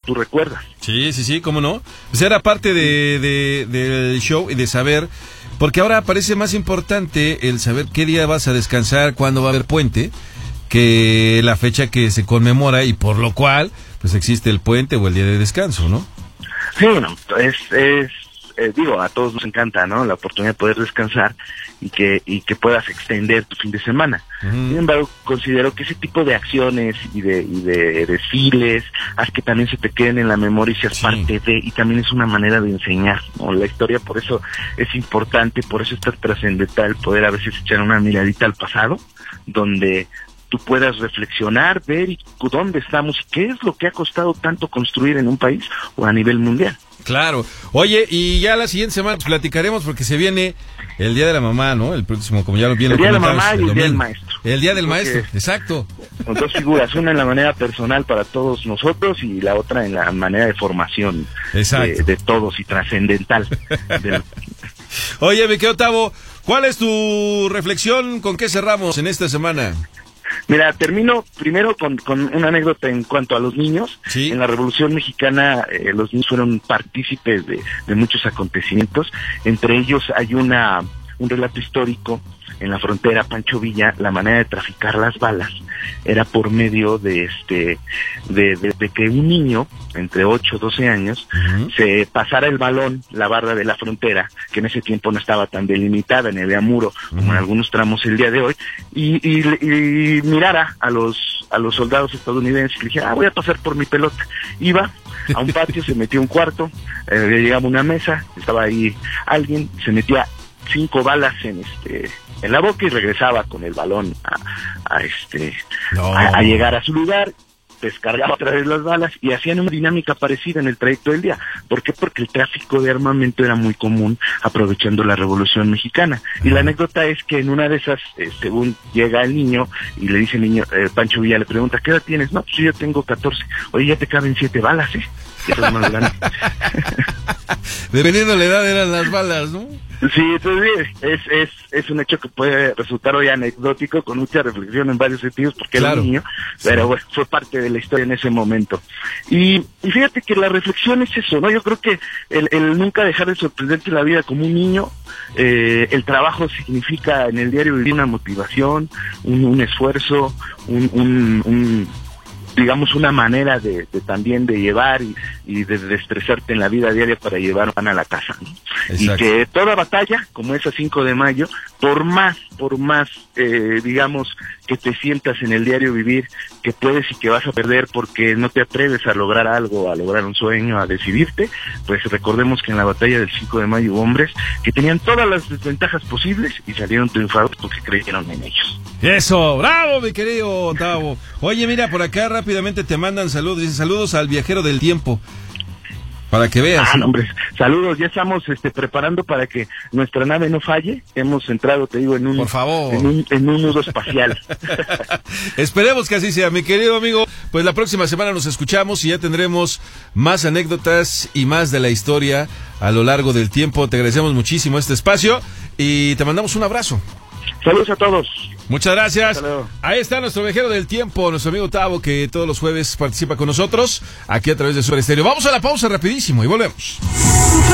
tú recuerdas. Sí, cómo no. Pues era parte del show y de saber, porque ahora parece más importante el saber qué día vas a descansar, cuándo va a haber puente, que la fecha que se conmemora y por lo cual pues existe el puente o el día de descanso, ¿no? Sí, bueno, digo, a todos nos encanta, ¿no? La oportunidad de poder descansar y que puedas extender tu fin de semana. Sin embargo, considero que ese tipo de acciones y de desfiles haz que también se te queden en la memoria y seas parte de, y también es una manera de enseñar, ¿no? La historia por eso es importante, por eso es tan trascendental poder a veces echar una miradita al pasado, donde tú puedas reflexionar, ver dónde estamos y qué es lo que ha costado tanto construir en un país o a nivel mundial. Claro. Oye, y ya la siguiente semana pues, platicaremos porque se viene el Día de la Mamá, ¿no? El próximo, como ya lo viene. El Día de la Mamá y el Día del Maestro. El Día del Maestro, exacto. Con dos figuras, una en la manera personal para todos nosotros y la otra en la manera de formación de todos y trascendental. Oye, mi querido Tavo, ¿cuál es tu reflexión? ¿Con qué cerramos en esta semana? Mira, termino primero con una anécdota en cuanto a los niños. ¿Sí? En la Revolución Mexicana los niños fueron partícipes de muchos acontecimientos. Entre ellos hay un relato histórico en la frontera Pancho Villa. La manera de traficar las balas era por medio de que un niño entre 8 y 12 años se pasara el balón, la barra de la frontera, que en ese tiempo no estaba tan delimitada, ni había muro como en algunos tramos el día de hoy, y mirara a los soldados estadounidenses y le dijera, voy a pasar por mi pelota. Iba a un patio, se metió a un cuarto, llegaba a una mesa, estaba ahí alguien, se metía 5 balas en la boca y regresaba con el balón a llegar a su lugar, descargaba otra vez las balas y hacían una dinámica parecida en el trayecto del día. ¿Por qué? Porque el tráfico de armamento era muy común aprovechando la Revolución Mexicana. Y la anécdota es que en una de esas, según llega el niño y le dice el niño, Pancho Villa le pregunta, ¿qué edad tienes? No, pues yo tengo 14. Oye, ya te caben 7 balas, ¿eh? Que es más grande. Dependiendo de la edad eran las balas, ¿no? Sí, entonces es un hecho que puede resultar hoy anecdótico, con mucha reflexión en varios sentidos, porque era un niño, pero bueno, fue parte de la historia en ese momento. Y fíjate que la reflexión es eso, ¿no? Yo creo que el nunca dejar de sorprenderte la vida como un niño, el trabajo significa en el diario vivir una motivación, un esfuerzo, digamos una manera de también de llevar y de estresarte en la vida diaria para llevar pan a la casa, ¿no? Y que toda batalla, como esa 5 de mayo, por más digamos que te sientas en el diario vivir que puedes y que vas a perder porque no te atreves a lograr algo, a lograr un sueño, a decidirte, pues recordemos que en la batalla del 5 de mayo hubo hombres que tenían todas las desventajas posibles y salieron triunfados porque creyeron en ellos. Eso, bravo mi querido Tavo. Oye, mira, por acá rápidamente te mandan saludos, dicen saludos al viajero del tiempo. Para que veas. No, hombre, saludos, ya estamos preparando para que nuestra nave no falle. Hemos entrado, te digo, en un nudo espacial. Esperemos que así sea, mi querido amigo. Pues la próxima semana nos escuchamos y ya tendremos más anécdotas y más de la historia a lo largo del tiempo. Te agradecemos muchísimo este espacio y te mandamos un abrazo. Saludos a todos. Muchas gracias. Ahí está nuestro viajero del tiempo, nuestro amigo Tavo, que todos los jueves participa con nosotros aquí a través de Super Estéreo. Vamos a la pausa rapidísimo y volvemos.